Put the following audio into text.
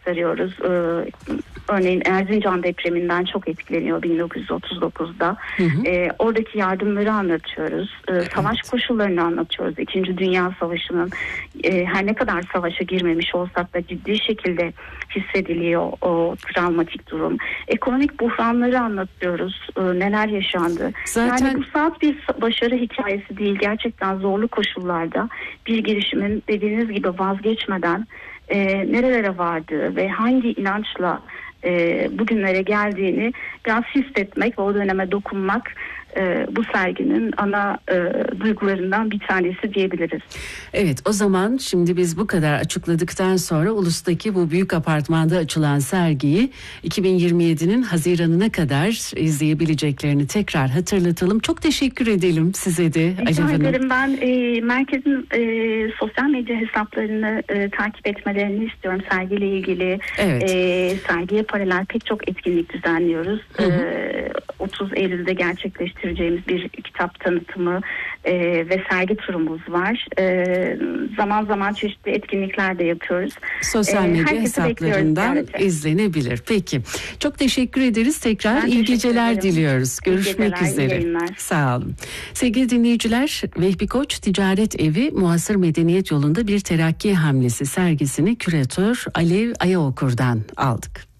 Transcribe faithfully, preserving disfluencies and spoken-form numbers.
gösteriyoruz. Ee, örneğin Erzincan depreminden çok etkileniyor bin dokuz yüz otuz dokuzda. Hı hı. Ee, oradaki yardımları anlatıyoruz. Ee, evet. Savaş koşullarını anlatıyoruz. İkinci Dünya Savaşı'nın e, her ne kadar savaşa girmemiş olsak da ciddi şekilde hissediliyor o travmatik durum. Ekonomik buhranları anlatıyoruz. Ee, neler yaşandı. Zaten... Yani bu saat bir başarı hikayesi değil. Gerçekten zorlu koşullarda bir girişimin dediğiniz gibi vazgeçmeden e, nerelere vardığı ve hangi inançla e, bugünlere geldiğini biraz hissetmek ve o döneme dokunmak e, bu serginin ana e, duygularından bir tanesi diyebiliriz. Evet, o zaman şimdi biz bu kadar açıkladıktan sonra Ulus'taki bu büyük apartmanda açılan sergiyi iki bin yirmi yedinin Haziran'ına kadar izleyebileceklerini tekrar hatırlatalım. Çok teşekkür edelim size de Alev Hanım. Rica ederim. Ben e, merkezin e, sosyal medya hesaplarını e, takip etmelerini istiyorum sergiyle ilgili. Evet. E, sergiye paralel pek çok etkinlik düzenliyoruz. Hı hı. E, otuz Eylül'de gerçekleştireceğimiz bir kitap tanıtımı e, ve sergi turumuz var. E, zaman zaman çeşitli etkinlikler de yapıyoruz. Sosyal medya e, hesaplarından izlenebilir. Peki. Çok teşekkür ederiz. Tekrar ben iyi geceler ederim. Diliyoruz. Görüşmek iyi geceler, üzere. Sağ olun. Sevgili dinleyiciler, Vehbi Koç Ticaret Evi Muasır Medeniyet Yolunda bir Terakki Hamlesi sergisini küratör Alev Ayaokur'dan aldık.